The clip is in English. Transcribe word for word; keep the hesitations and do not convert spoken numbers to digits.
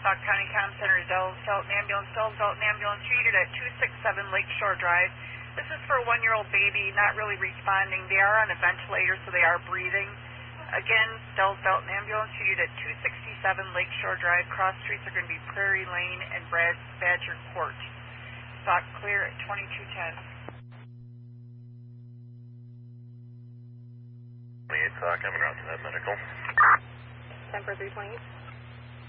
Stock County Com Center, Dells Felton Ambulance, Dells Felton Ambulance, treated at two sixty-seven Lakeshore Drive. This is for a one-year-old baby, not really responding. They are on a ventilator, so they are breathing. Again, Dells Felton Ambulance, treated at two sixty-seven Lakeshore Drive. Cross streets are going to be Prairie Lane and Brad Badger Court. Stock clear at twenty-two ten. twenty-eight, uh, coming out to that medical. ten for three twenty.